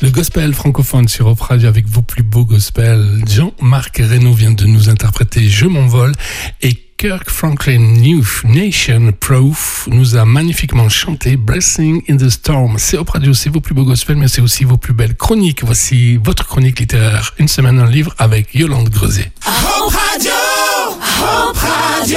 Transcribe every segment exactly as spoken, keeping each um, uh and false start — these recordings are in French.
Le gospel francophone sur Hope Radio avec vos plus beaux gospels. Jean-Marc Reynaud vient de nous interpréter Je m'envole et Kirk Franklin New Nation Proof nous a magnifiquement chanté Blessing in the Storm. C'est Hope Radio, c'est vos plus beaux gospels, mais c'est aussi vos plus belles chroniques. Voici votre chronique littéraire, une semaine un livre avec Yolande Grezet. Hope Radio, Hope Radio.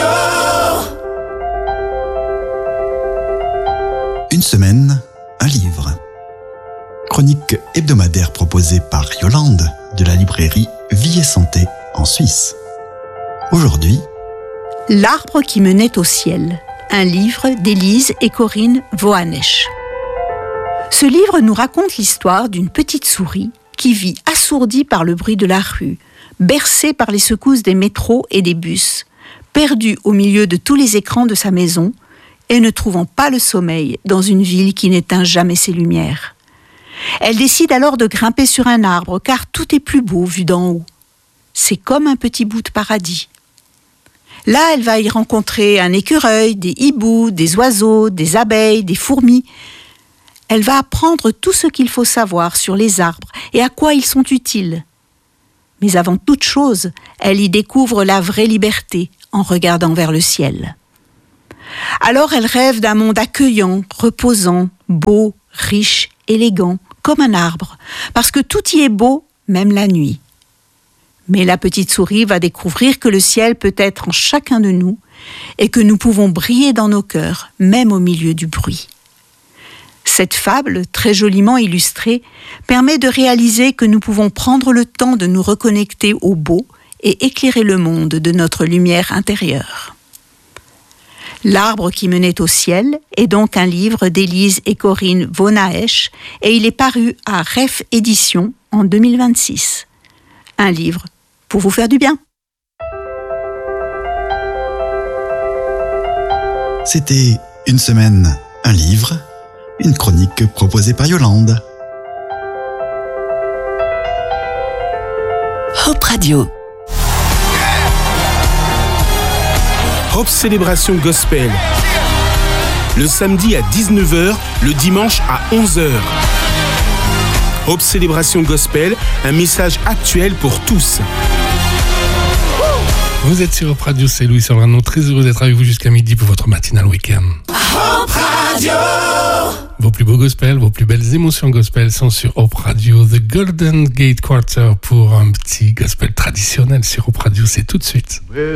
Une semaine, un livre. Chronique hebdomadaire proposée par Yolande de la librairie Vie et Santé en Suisse. Aujourd'hui, L'arbre qui menait au ciel, un livre d'Élise et Corinne Vohanesch. Ce livre nous raconte l'histoire d'une petite souris qui vit assourdie par le bruit de la rue, bercée par les secousses des métros et des bus, perdue au milieu de tous les écrans de sa maison et ne trouvant pas le sommeil dans une ville qui n'éteint jamais ses lumières. Elle décide alors de grimper sur un arbre car tout est plus beau vu d'en haut. C'est comme un petit bout de paradis. Là, elle va y rencontrer un écureuil, des hiboux, des oiseaux, des abeilles, des fourmis. Elle va apprendre tout ce qu'il faut savoir sur les arbres et à quoi ils sont utiles. Mais avant toute chose, elle y découvre la vraie liberté en regardant vers le ciel. Alors elle rêve d'un monde accueillant, reposant, beau, riche, élégant, comme un arbre, parce que tout y est beau, même la nuit. Mais la petite souris va découvrir que le ciel peut être en chacun de nous et que nous pouvons briller dans nos cœurs, même au milieu du bruit. Cette fable, très joliment illustrée, permet de réaliser que nous pouvons prendre le temps de nous reconnecter au beau et éclairer le monde de notre lumière intérieure. L'arbre qui menait au ciel est donc un livre d'Élise et Corinne Vohanesch et il est paru à Ref Éditions en deux mille vingt-six. Un livre pour vous faire du bien. c'était Une semaine, un livre, une chronique proposée par Yolande. Hope Radio. Hope Célébration Gospel. Le samedi à dix-neuf heures, le dimanche à onze heures. Hope Célébration Gospel, un message actuel pour tous. Vous êtes sur Hope Radio, c'est Louis Serrano, très heureux d'être avec vous jusqu'à midi pour votre matinale week-end. Hope Radio. Vos plus beaux gospels, vos plus belles émotions gospel sont sur Hope Radio. The Golden Gate Quarter pour un petit gospel traditionnel sur Hope Radio, c'est tout de suite.